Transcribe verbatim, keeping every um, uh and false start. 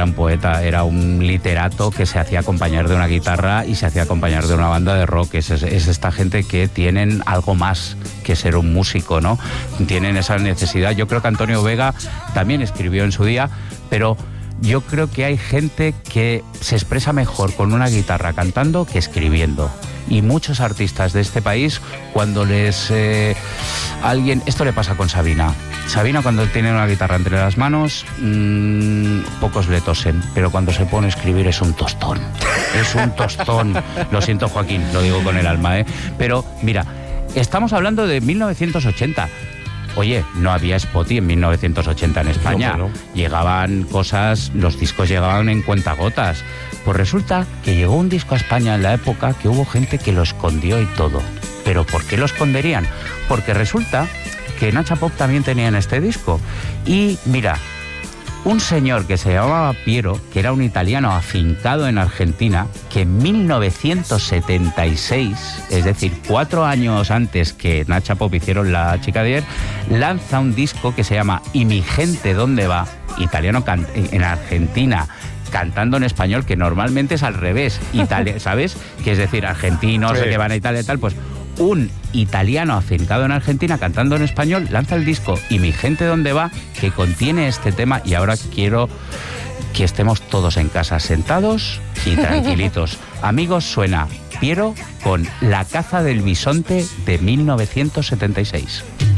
era un poeta, era un literato que se hacía acompañar de una guitarra y se hacía acompañar de una banda de rock. Es, es, es esta gente que tienen algo más que ser un músico, ¿no? Tienen esa necesidad. Yo creo que Antonio Vega también escribió en su día, pero yo creo que hay gente que se expresa mejor con una guitarra cantando que escribiendo. Y muchos artistas de este país, cuando les... Eh, alguien... Esto le pasa con Sabina. Sabina, cuando tiene una guitarra entre las manos, mmm, pocos le tosen, pero cuando se pone a escribir es un tostón. Es un tostón. Lo siento, Joaquín, lo digo con el alma, ¿eh? Pero, mira, estamos hablando de mil novecientos ochenta. Oye, no había Spotify en mil novecientos ochenta en España. No, no. Llegaban cosas, los discos llegaban en cuentagotas. Pues resulta que llegó un disco a España en la época que hubo gente que lo escondió y todo. ¿Pero por qué lo esconderían? Porque resulta que Nacha Pop también tenía en este disco. Y mira, un señor que se llamaba Piero, que era un italiano afincado en Argentina, que en mil novecientos setenta y seis, es decir, cuatro años antes que Nacha Pop hicieron La Chica de ayer, lanza un disco que se llama Y mi gente, ¿dónde va? Italiano en Argentina, cantando en español, que normalmente es al revés, Italia, ¿sabes? Que es decir, argentinos sí. que van a Italia y tal, pues un italiano afincado en Argentina cantando en español lanza el disco Y mi gente, ¿dónde va?, que contiene este tema. Y ahora quiero que estemos todos en casa sentados y tranquilitos. Amigos, suena Piero con La caza del bisonte de mil novecientos setenta y seis.